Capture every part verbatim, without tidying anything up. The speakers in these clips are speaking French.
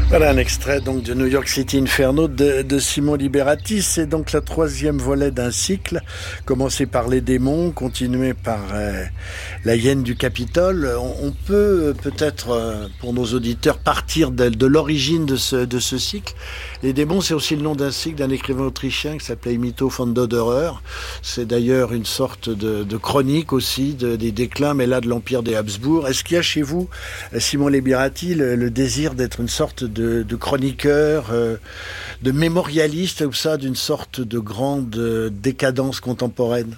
Voilà un extrait donc de New York City Inferno de, de Simon Liberatis. C'est donc la troisième volet d'un cycle, commencé par les démons, continué par euh, la hyène du Capitole. On, on peut peut-être, euh, pour nos auditeurs, partir de, de l'origine de ce, de ce cycle. Les démons, c'est aussi le nom d'un cycle d'un écrivain autrichien qui s'appelait Mito von Doderer. C'est d'ailleurs une sorte de, de chronique aussi de, des déclins, mais là de l'Empire des Habsbourg. Est-ce qu'il y a chez vous, Simon Liberatis, le, le désir d'être une sorte de De, de chroniqueur, euh, de mémorialiste, ou ça, d'une sorte de grande euh, décadence contemporaine?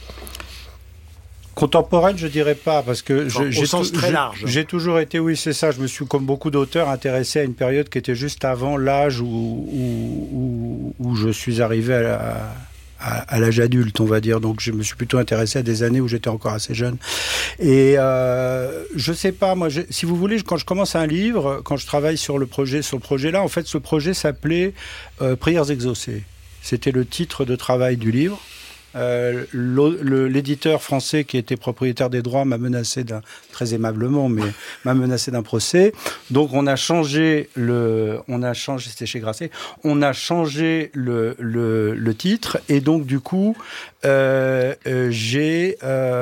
Contemporaine, je dirais pas, parce que je, au j'ai, sens tout, très j'ai, large. j'ai toujours été, oui, c'est ça. Je me suis, comme beaucoup d'auteurs, intéressé à une période qui était juste avant l'âge où, où, où, où je suis arrivé à la, À, à l'âge adulte, on va dire. Donc, je me suis plutôt intéressé à des années où j'étais encore assez jeune. Et euh, je sais pas, moi, je, si vous voulez, quand je commence un livre, quand je travaille sur le projet, sur le projet-là, en fait, ce projet s'appelait euh, Prières exaucées. C'était le titre de travail du livre. Euh, le, l'éditeur français qui était propriétaire des droits m'a menacé d'un, très aimablement, mais m'a menacé d'un procès. Donc on a changé le, on a changé, c'était chez Grasset, on a changé le, le, le titre et donc du coup euh, euh, j'ai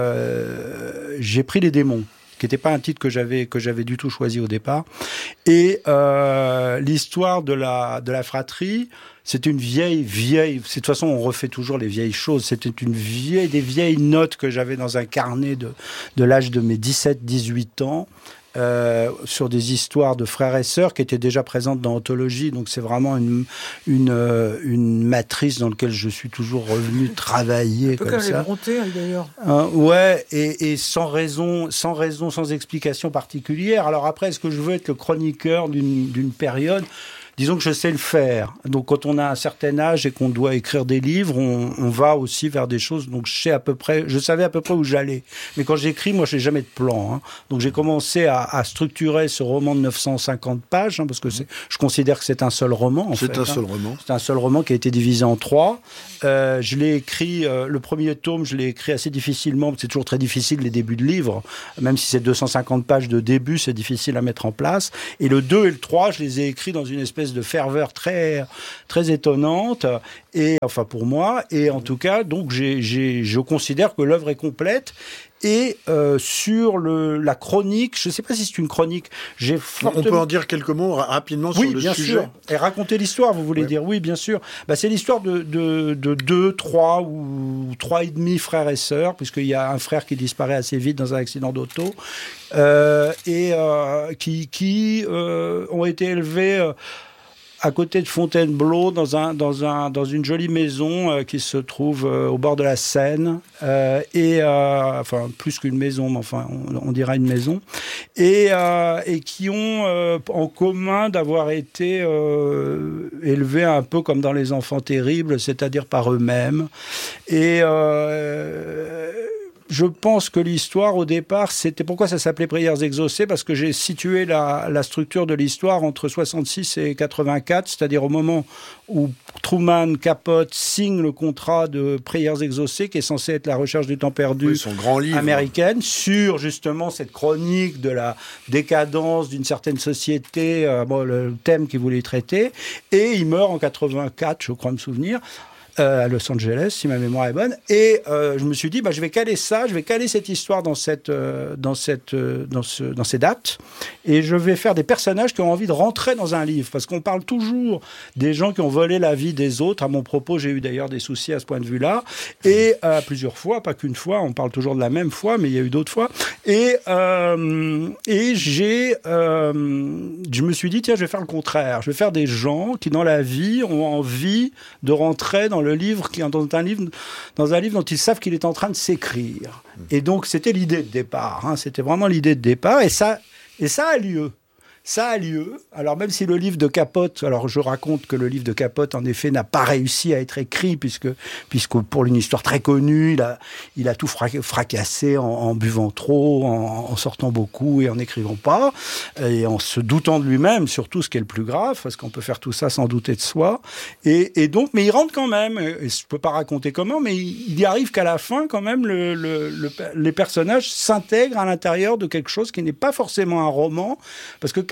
euh, j'ai pris les démons, qui n'était pas un titre que j'avais que j'avais du tout choisi au départ. Et euh, l'histoire de la de la fratrie, c'est une vieille vieille. De toute façon, on refait toujours les vieilles choses. C'était une vieille des vieilles notes que j'avais dans un carnet de de l'âge de mes dix-sept dix-huit ans. Euh, sur des histoires de frères et sœurs qui étaient déjà présentes dans Anthologie, donc c'est vraiment une une euh, une matrice dans laquelle je suis toujours revenu travailler. Un peu comme, comme ça. Les Brontë, d'ailleurs. Euh, ouais, et, et sans raison, sans raison, sans explication particulière. Alors après, est-ce que je veux être le chroniqueur d'une d'une période? Disons que je sais le faire. Donc, quand on a un certain âge et qu'on doit écrire des livres, on, on va aussi vers des choses. Donc, je sais à peu près, je savais à peu près où j'allais. Mais quand j'écris, moi, je n'ai jamais de plan. Hein. Donc, j'ai commencé à, à structurer ce roman de neuf cent cinquante pages, hein, parce que c'est, je considère que c'est un seul roman. En c'est fait, un hein. seul roman. C'est un seul roman qui a été divisé en trois. Euh, je l'ai écrit, euh, le premier tome, je l'ai écrit assez difficilement. C'est toujours très difficile les débuts de livres, même si c'est deux cent cinquante pages de début, c'est difficile à mettre en place. Et le deux et le trois, je les ai écrits dans une espèce de ferveur très très étonnante, et enfin pour moi, et en tout cas donc j'ai, j'ai je considère que l'œuvre est complète. Et euh, sur le, la chronique, je ne sais pas si c'est une chronique, j'ai fortement... On peut en dire quelques mots rapidement sur oui, le bien sujet. Sûr. Et raconter l'histoire, vous voulez ouais. dire? Oui, bien sûr. Bah, c'est l'histoire de, de, de deux, trois ou trois et demi frères et sœurs, puisqu'il y a un frère qui disparaît assez vite dans un accident d'auto, euh, et euh, qui, qui euh, ont été élevés... Euh, à côté de Fontainebleau, dans un dans un dans une jolie maison euh, qui se trouve euh, au bord de la Seine, euh, et euh, enfin plus qu'une maison, mais enfin on, on dira une maison, et euh, et qui ont euh, en commun d'avoir été euh, élevés un peu comme dans Les Enfants Terribles, c'est-à-dire par eux-mêmes, et euh, je pense que l'histoire, au départ, c'était... Pourquoi ça s'appelait Prières exaucées? Parce que j'ai situé la, la structure de l'histoire entre soixante-six et quatre-vingt-quatre, c'est-à-dire au moment où Truman Capote signe le contrat de Prières exaucées, qui est censé être la recherche du temps perdu oui, son grand livre américaine, sur justement cette chronique de la décadence d'une certaine société, euh, bon, le thème qu'il voulait traiter. Et il meurt en quatre-vingt-quatre, je crois me souvenir, Euh, à Los Angeles, si ma mémoire est bonne, et euh, je me suis dit, bah, je vais caler ça, je vais caler cette histoire dans cette, euh, dans cette, euh, dans ce, dans ces dates, et je vais faire des personnages qui ont envie de rentrer dans un livre, parce qu'on parle toujours des gens qui ont volé la vie des autres. À mon propos, j'ai eu d'ailleurs des soucis à ce point de vue-là, et euh, plusieurs fois, pas qu'une fois, on parle toujours de la même fois, mais il y a eu d'autres fois, et euh, et j'ai, euh, je me suis dit, tiens, je vais faire le contraire, je vais faire des gens qui dans la vie ont envie de rentrer dans le livre, qui, dans, un livre, dans un livre dont ils savent qu'il est en train de s'écrire. Et donc, c'était l'idée de départ. Hein, c'était vraiment l'idée de départ. Et ça, et ça a lieu. Ça a lieu. Alors, même si le livre de Capote, alors je raconte que le livre de Capote, en effet, n'a pas réussi à être écrit, puisque, puisque pour une histoire très connue, il a, il a tout fracassé en, en buvant trop, en, en sortant beaucoup et en n'écrivant pas, et en se doutant de lui-même, surtout, ce qui est le plus grave, parce qu'on peut faire tout ça sans douter de soi. Et, et donc, mais il rentre quand même, et je peux pas raconter comment, mais il, il y arrive qu'à la fin, quand même, le, le, le, les personnages s'intègrent à l'intérieur de quelque chose qui n'est pas forcément un roman, parce que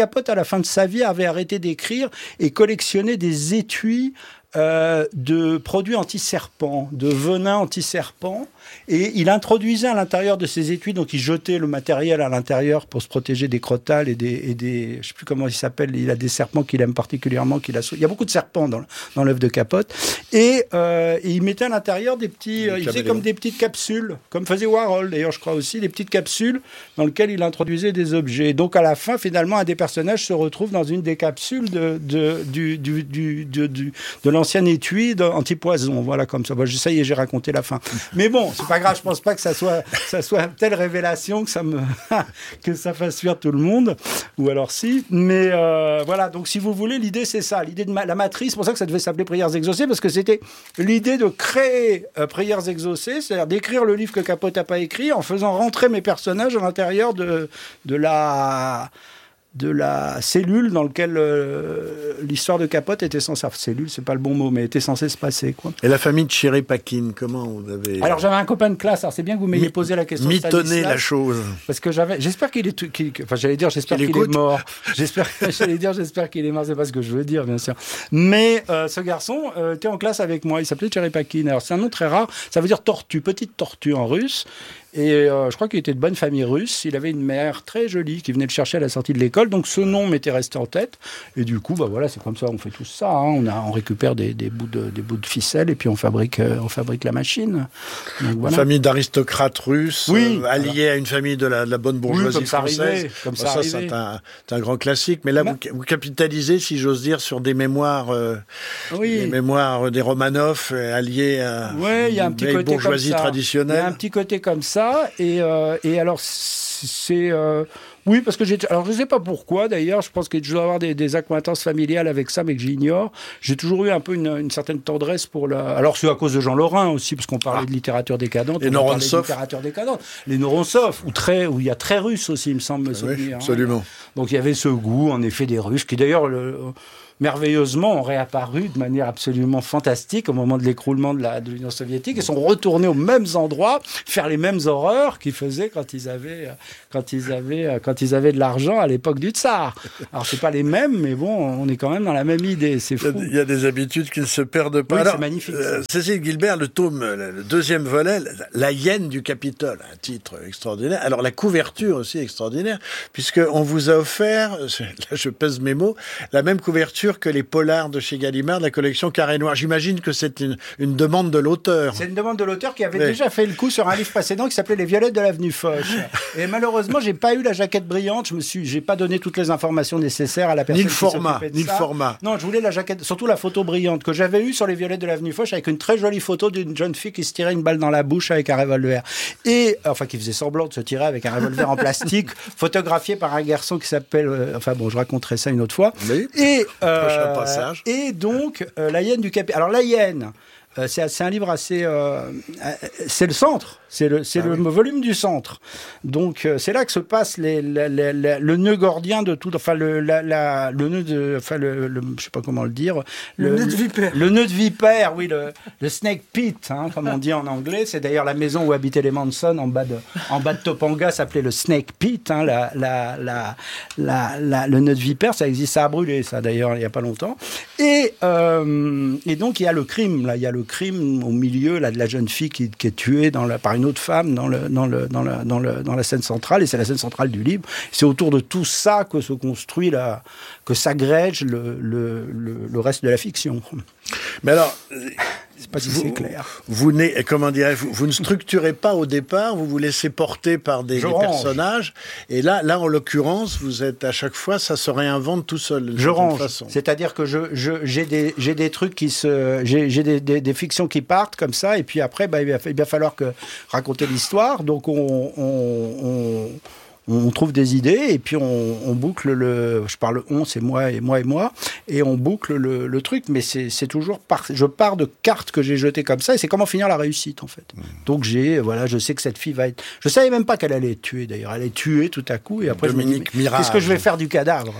Capote, à la fin de sa vie, avait arrêté d'écrire et collectionnait des étuis Euh, de produits anti-serpents, de venin anti-serpents, et il introduisait à l'intérieur de ces étuis, donc il jetait le matériel à l'intérieur pour se protéger des crotales et des, et des je sais plus comment il s'appelle, il a des serpents qu'il aime particulièrement, qu'il a, il y a beaucoup de serpents dans, dans l'œuvre de Capote, et, euh, et il mettait à l'intérieur des petits, euh, il faisait comme des petites capsules, comme faisait Warhol d'ailleurs, je crois aussi, des petites capsules dans lesquelles il introduisait des objets. Donc à la fin, finalement, un des personnages se retrouve dans une des capsules de, de, du, du, du, du, du, de l'ancien étui anti-poison, voilà, comme ça. Bon, ça y est, j'ai raconté la fin. Mais bon, c'est pas grave, je pense pas que ça soit, ça soit une telle révélation que ça me, que ça fasse fuir tout le monde, ou alors si. Mais euh, voilà, donc si vous voulez, l'idée c'est ça, l'idée de ma- la matrice, c'est pour ça que ça devait s'appeler Prières exaucées, parce que c'était l'idée de créer euh, Prières exaucées, c'est-à-dire d'écrire le livre que Capote n'a pas écrit, en faisant rentrer mes personnages à l'intérieur de, de la... de la cellule dans laquelle euh, l'histoire de Capote était censée... Cellule, c'est pas le bon mot, mais était censée se passer, quoi. Et la famille de Tchérépaquine, comment vous avez... Alors, j'avais un copain de classe, alors c'est bien que vous m'ayez Mi- posé la question. mitonner la chose. Parce que j'avais... J'espère qu'il est... qu'il- Enfin, j'allais dire, j'espère Qu'il qu'il écoute. est mort. J'espère... J'allais dire, j'espère qu'il est mort, c'est pas ce que je veux dire, bien sûr. Mais euh, ce garçon euh, était en classe avec moi, il s'appelait Tchérépaquine. Alors, c'est un nom très rare, ça veut dire tortue, petite tortue en russe. Et euh, je crois qu'il était de bonne famille russe. Il avait une mère très jolie qui venait le chercher à la sortie de l'école. Donc ce nom m'était resté en tête. Et du coup, bah voilà, c'est comme ça, on fait tout ça. Hein. On, a, on récupère des, des, bouts de, des bouts de ficelle et puis on fabrique, euh, on fabrique la machine. Donc, voilà. Une famille d'aristocrates russes, Oui, euh, alliée voilà. à une famille de la, de la bonne bourgeoisie Oui, comme ça française. arrivait, comme ça ça, arrivait. c'est un, c'est un grand classique. Mais là, Mais- vous, vous capitalisez, si j'ose dire, sur des mémoires, euh, Oui. des mémoires des Romanov euh, alliés à Ouais, il y a un une petit vieille côté comme bourgeoisie ça. traditionnelle. Il y a un petit côté comme ça. Et, euh, et alors, c'est... euh, oui, parce que j'ai... Alors, je ne sais pas pourquoi, d'ailleurs. Je pense que je dois avoir des, des accointances familiales avec ça, mais que j'ignore. J'ai toujours eu un peu une, une certaine tendresse pour la... Alors, c'est à cause de Jean Lorrain aussi, parce qu'on parlait Ah. de littérature décadente. Et on parlait de Norontsov. littérature décadente. Les Norontsov, où, très, où il y a très russe aussi, il me semble me souvenir. Oui, hein. absolument. Donc, il y avait ce goût, en effet, des Russes, qui d'ailleurs... Le, merveilleusement ont réapparu de manière absolument fantastique au moment de l'écroulement de la- de l'Union soviétique et sont retournés aux mêmes endroits faire les mêmes horreurs qu'ils faisaient quand ils avaient quand ils avaient quand ils avaient de l'argent à l'époque du tsar. Alors c'est pas les mêmes, mais bon, on est quand même dans la même idée, c'est Il y a- fou. il y a des habitudes qui ne se perdent pas. Oui, Alors, c'est magnifique, euh, Cécile Gilbert, le tome, le le deuxième volet, La hyène du Capitole, un titre extraordinaire. Alors la couverture aussi extraordinaire, puisque on vous a offert, là je pèse mes mots, la même couverture que les polars de chez Gallimard, de la collection Carré Noir. J'imagine que c'est une, une demande de l'auteur. C'est une demande de l'auteur qui avait Oui. déjà fait le coup sur un livre précédent qui s'appelait Les Violettes de l'avenue Foch. Et malheureusement, j'ai pas eu la jaquette brillante. Je me suis, j'ai pas donné toutes les informations nécessaires à la personne Ni le qui format, s'occupait de ni le ça. format. Non, je voulais la jaquette, surtout la photo brillante que j'avais eue sur Les Violettes de l'avenue Foch avec une très jolie photo d'une jeune fille qui se tirait une balle dans la bouche avec un revolver. Et, enfin, qui faisait semblant de se tirer avec un revolver en plastique, photographié par un garçon qui s'appelle, euh, enfin bon, je raconterai ça une autre fois. Oui. Et, euh, Prochain passage. Et donc, euh, La hyène du Capitole. Alors, La hyène, euh, c'est, c'est un livre assez... euh, euh, c'est le centre, c'est le, c'est Ah le oui. volume du centre. Donc, euh, c'est là que se passe les, les- les- les- le nœud gordien de tout... Enfin, le, la, la- le nœud de... Enfin, le, le- je sais pas comment le dire. Le nœud de vipère. Le nœud de vipère, oui, le, le snake pit, hein, comme on dit en anglais. C'est d'ailleurs la maison où habitaient les Manson en bas de, en bas de Topanga, s'appelait le snake pit. Hein, la, la, la, la, la- le nœud de vipère, ça existe, ça a brûlé, ça d'ailleurs, il n'y a pas longtemps. Et, euh, et donc, il y a le crime, là, il y a le crime au milieu là, de la jeune fille qui, qui est tuée dans la, par une autre femme dans, le, dans, le, dans, la, dans, le, dans la scène centrale, et c'est la scène centrale du livre. C'est autour de tout ça que se construit, la, que s'agrège le, le, le, le reste de la fiction. Mais alors, Je sais pas si vous, c'est clair. vous, n'est- comment dirais vous, vous ne structurez pas au départ, vous vous laissez porter par des, Je des range. personnages. Et là, là, en l'occurrence, vous êtes à chaque fois, ça se réinvente tout seul. d'une Je certaine range, façon. c'est-à-dire que je, je, j'ai des, j'ai des trucs qui se, j'ai, j'ai des, des, des fictions qui partent comme ça, et puis après, bah, il va, il va falloir que raconter l'histoire. Donc on, on, on, on trouve des idées, et puis on, on boucle le. Je parle on, c'est moi et moi et moi, et on boucle le, le truc. Mais c'est, c'est toujours par, je pars de cartes que j'ai jetées comme ça, et c'est comment finir la réussite en fait. Mmh. Donc j'ai, voilà, je sais que cette fille va être. Je savais même pas qu'elle allait être tuée d'ailleurs. Elle est tuée tout à coup, et après Dominique je me dis, mais Mirage. qu'est-ce que je vais faire du cadavre?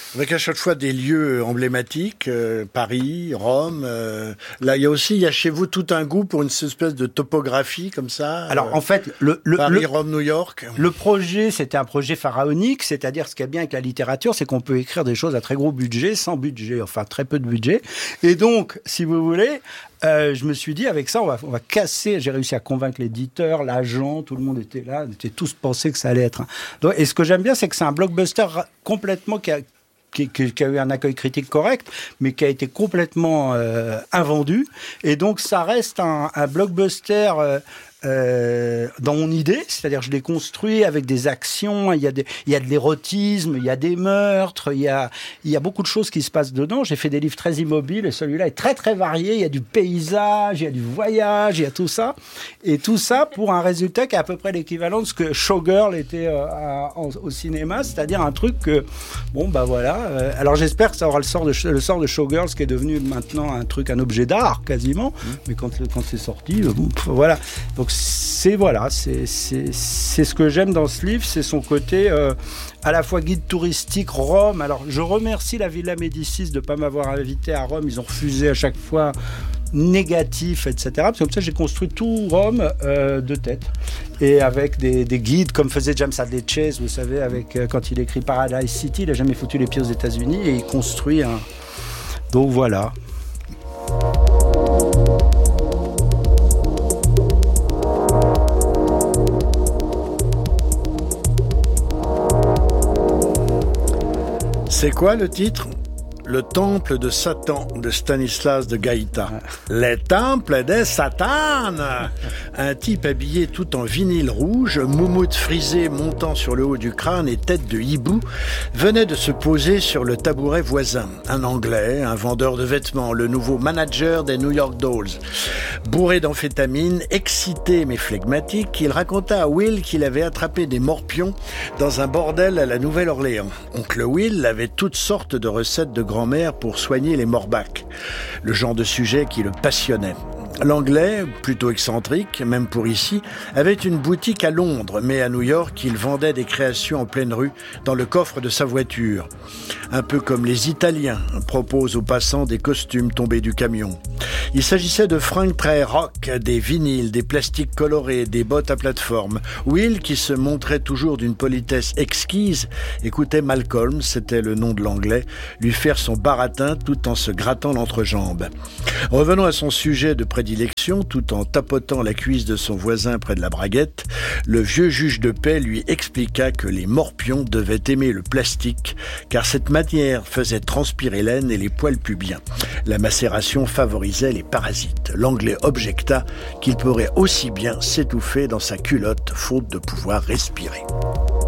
Avec à chaque fois des lieux emblématiques, euh, Paris, Rome. Euh, là, il y a aussi, il y a chez vous tout un goût pour une espèce de topographie comme ça. Alors euh, en fait, le, le Paris, le, Rome, New York. Le projet, c'était un projet pharaonique, c'est-à-dire ce qui est bien avec la littérature, c'est qu'on peut écrire des choses à très gros budget, sans budget, enfin très peu de budget. Et donc, si vous voulez, euh, je me suis dit, avec ça, on va, on va casser. J'ai réussi à convaincre l'éditeur, l'agent, tout le monde était là, on était tous pensés que ça allait être. Un... Donc, et ce que j'aime bien, c'est que c'est un blockbuster complètement qui a Qui, qui a eu un accueil critique correct, mais qui a été complètement euh, invendu. Et donc, ça reste un, un blockbuster euh, euh, dans mon idée, c'est-à-dire je l'ai construit avec des actions, il y a, des, il y a de l'érotisme, il y a des meurtres, il y a, il y a beaucoup de choses qui se passent dedans. J'ai fait des livres très immobiles et celui-là est très très varié. Il y a du paysage, il y a du voyage, il y a tout ça. Et tout ça pour un résultat qui est à peu près l'équivalent de ce que Showgirl était euh, à, en, au cinéma, c'est-à-dire un truc que, bon bah voilà. Euh, alors j'espère que ça aura le sort de, le sort de Showgirl, ce qui est devenu maintenant un truc, un objet d'art quasiment. Mmh. Mais quand, quand c'est sorti, euh, bon, voilà. Donc c'est voilà, c'est, c'est, c'est ce que j'aime dans ce livre, c'est son côté euh, à la fois guide touristique, Rome. Alors je remercie la Villa Médicis de ne pas m'avoir invité à Rome, ils ont refusé à chaque fois, négatif, et cetera. Parce que comme ça j'ai construit tout Rome euh, de tête. Et avec des, des guides, comme faisait James Hadley Chase, vous savez, avec, euh, quand il écrit Paradise City, il n'a jamais foutu les pieds aux États-Unis et il construit un... Donc voilà. C'est quoi le titre ? Le temple de Satan de Stanislas de Gaïta. Les temples de Satan. Un type habillé tout en vinyle rouge, moumoute frisée montant sur le haut du crâne et tête de hibou, venait de se poser sur le tabouret voisin. Un Anglais, un vendeur de vêtements, le nouveau manager des New York Dolls. Bourré d'amphétamine, excité mais flegmatique, il raconta à Will qu'il avait attrapé des morpions dans un bordel à la Nouvelle-Orléans. Oncle Will avait toutes sortes de recettes de grand mère pour soigner les morbacs, le genre de sujet qui le passionnait. L'Anglais, plutôt excentrique, même pour ici, avait une boutique à Londres, mais à New York, il vendait des créations en pleine rue, dans le coffre de sa voiture. Un peu comme les Italiens proposent aux passants des costumes tombés du camion. Il s'agissait de fringues très rock, des vinyles, des plastiques colorés, des bottes à plateforme. Will, qui se montrait toujours d'une politesse exquise, écoutait Malcolm, c'était le nom de l'Anglais, lui faire son baratin tout en se grattant l'entrejambe. Revenons à son sujet de prédilection, tout en tapotant la cuisse de son voisin près de la braguette, le vieux juge de paix lui expliqua que les morpions devaient aimer le plastique, car cette matière faisait transpirer l'aine et les poils pubiens. La macération favorisait les parasites. L'Anglais objecta qu'il pourrait aussi bien s'étouffer dans sa culotte, faute de pouvoir respirer.